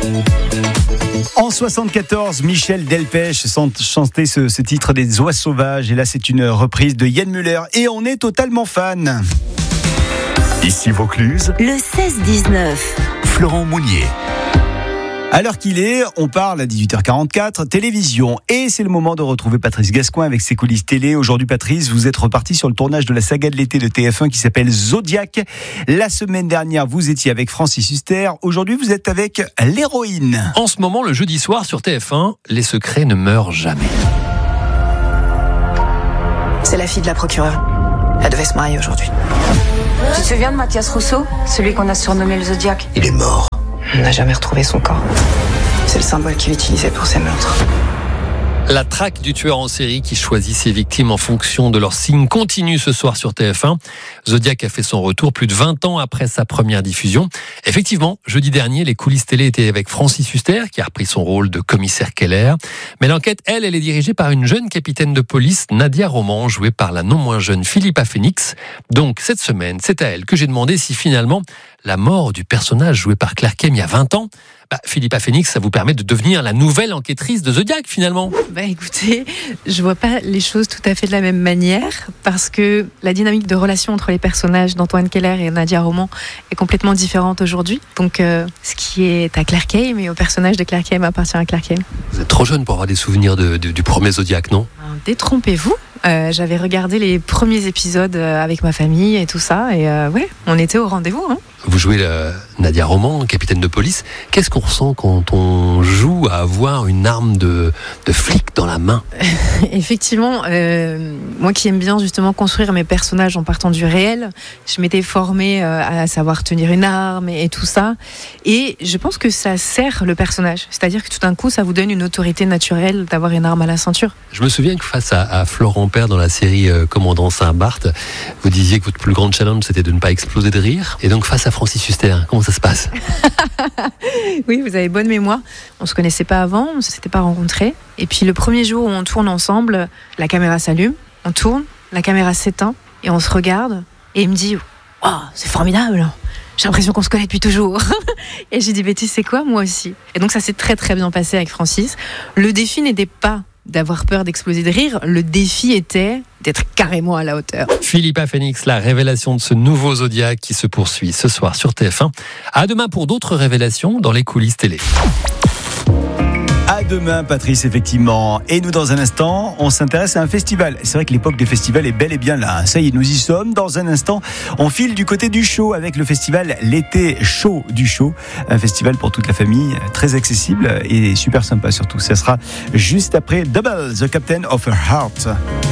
En 74, Michel Delpech chantait ce titre des Oies sauvages. Et là, c'est une reprise de Yann Müller. Et on est totalement fan. Ici Vaucluse, le 16-19. Florent Mounier. À l'heure qu'il est, on parle à 18h44, télévision. Et c'est le moment de retrouver Patrice Gascoin avec ses coulisses télé. Aujourd'hui, Patrice, vous êtes reparti sur le tournage de la saga de l'été de TF1 qui s'appelle Zodiac. La semaine dernière, vous étiez avec Francis Huster. Aujourd'hui, vous êtes avec l'héroïne. En ce moment, le jeudi soir sur TF1, les secrets ne meurent jamais. C'est la fille de la procureure. Elle devait se marier aujourd'hui. Tu te souviens de Mathias Rousseau, celui qu'on a surnommé le Zodiac? Il est mort. On n'a jamais retrouvé son corps. C'est le symbole qu'il utilisait pour ses meurtres. La traque du tueur en série qui choisit ses victimes en fonction de leur signe continue ce soir sur TF1. Zodiac a fait son retour plus de 20 ans après sa première diffusion. Effectivement, jeudi dernier, les coulisses télé étaient avec Francis Huster, qui a repris son rôle de commissaire Keller. Mais l'enquête, elle est dirigée par une jeune capitaine de police, Nadia Roman, jouée par la non moins jeune Philippa Phoenix. Donc, cette semaine, c'est à elle que j'ai demandé si finalement, la mort du personnage joué par Claire Kane il y a 20 ans, Philippa Phoenix, ça vous permet de devenir la nouvelle enquêtrice de Zodiac finalement. Écoutez, je vois pas les choses tout à fait de la même manière parce que la dynamique de relation entre les personnages d'Antoine Keller et Nadia Roman est complètement différente aujourd'hui. Donc ce qui est à Claire Kane et au personnage de Claire Kane appartient à Claire Kane. Vous êtes trop jeune pour avoir des souvenirs du premier Zodiac, non? Détrompez-vous. J'avais regardé les premiers épisodes avec ma famille et tout ça et ouais, on était au rendez-vous. Vous jouez Nadia Roman, capitaine de police. Qu'est-ce qu'on ressent quand on joue à avoir une arme de flic dans la main? Effectivement, moi qui aime bien justement construire mes personnages en partant du réel, je m'étais formée à savoir tenir une arme et tout ça. Et je pense que ça sert le personnage. C'est-à-dire que tout d'un coup, ça vous donne une autorité naturelle d'avoir une arme à la ceinture. Je me souviens que face à Florent Père dans la série Commandant Saint-Barth, vous disiez que votre plus grande challenge, c'était de ne pas exploser de rire. Et donc face à Francis Huster, comment ça se passe? Oui, vous avez bonne mémoire. On se connaissait pas avant, on ne s'était pas rencontrés. Et puis le premier jour où on tourne ensemble, la caméra s'allume, on tourne, la caméra s'éteint et on se regarde. Et il me dit « Wow, c'est formidable, j'ai l'impression qu'on se connaît depuis toujours. » Et j'ai dit « Tu sais quoi, moi aussi. » Et donc ça s'est très très bien passé avec Francis. Le défi n'était pas d'avoir peur d'exploser de rire, le défi était d'être carrément à la hauteur. Philippa Phoenix, la révélation de ce nouveau Zodiac qui se poursuit ce soir sur TF1. À demain pour d'autres révélations dans les coulisses télé. À demain, Patrice, effectivement. Et nous, dans un instant, on s'intéresse à un festival. C'est vrai que l'époque des festivals est bel et bien là. Ça y est, nous y sommes. Dans un instant, on file du côté du show avec le festival L'été chaud du show. Un festival pour toute la famille, très accessible et super sympa surtout. Ça sera juste après Double, The Captain of Her Heart.